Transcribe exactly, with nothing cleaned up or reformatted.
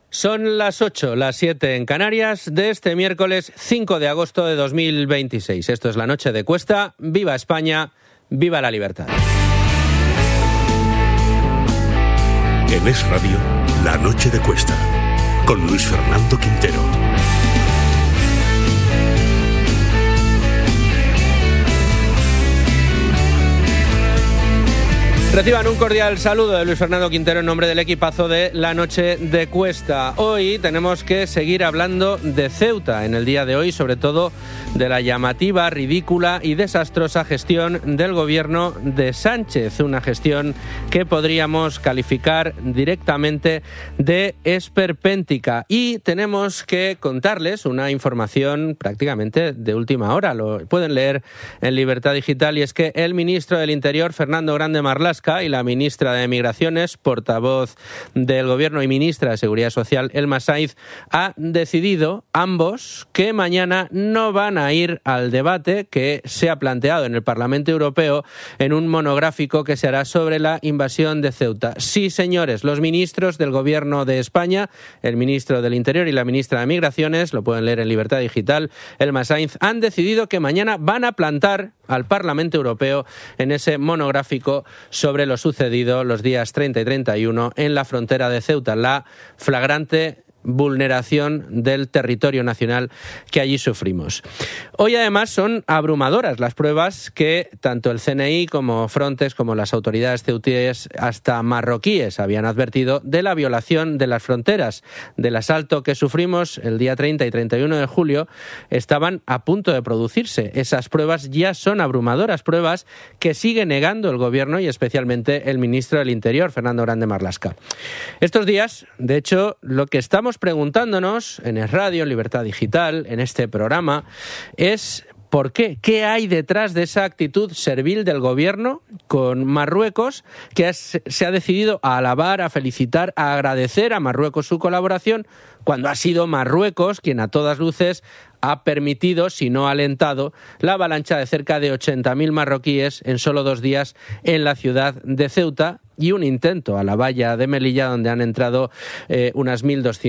Son las ocho, las siete en Canarias de este miércoles cinco de agosto de dos mil veintiséis. Esto es La Noche de Cuesta. ¡Viva España! ¡Viva la libertad! En Es Radio, La Noche de Cuesta, con Luis Fernando Quintero. Reciban un cordial saludo de Luis Fernando Quintero en nombre del equipazo de La Noche de Cuesta. Hoy tenemos que seguir hablando de Ceuta en el día de hoy, sobre todo de la llamativa, ridícula y desastrosa gestión del gobierno de Sánchez, una gestión que podríamos calificar directamente de esperpéntica. Y tenemos que contarles una información prácticamente de última hora, lo pueden leer en Libertad Digital, y es que el ministro del Interior, Fernando Grande Marlaska, y la ministra de Migraciones, portavoz del Gobierno y ministra de Seguridad Social, Elma Sainz, han decidido ambos que mañana no van a ir al debate que se ha planteado en el Parlamento Europeo en un monográfico que se hará sobre la invasión de Ceuta. Sí, señores, los ministros del Gobierno de España, el ministro del Interior y la ministra de Migraciones, lo pueden leer en Libertad Digital, Elma Sainz, han decidido que mañana van a plantar al Parlamento Europeo en ese monográfico sobre lo sucedido los días treinta y treinta y uno en la frontera de Ceuta, la flagrante vulneración del territorio nacional que allí sufrimos. Hoy además son abrumadoras las pruebas que tanto el C N I como Frontex, como las autoridades ceutíes, hasta marroquíes, habían advertido de la violación de las fronteras, del asalto que sufrimos el día treinta y treinta y uno de julio, estaban a punto de producirse. Esas pruebas ya son abrumadoras, pruebas que sigue negando el gobierno y especialmente el ministro del Interior, Fernando Grande Marlaska. Estos días, de hecho, lo que estamos preguntándonos en Es Radio, en Libertad Digital, en este programa, es ¿por qué? ¿Qué hay detrás de esa actitud servil del gobierno con Marruecos, que es, se ha decidido a alabar, a felicitar, a agradecer a Marruecos su colaboración, cuando ha sido Marruecos quien a todas luces ha permitido, si no alentado, la avalancha de cerca de ochenta mil marroquíes en solo dos días en la ciudad de Ceuta, y un intento a la valla de Melilla donde han entrado eh, unas mil doscientas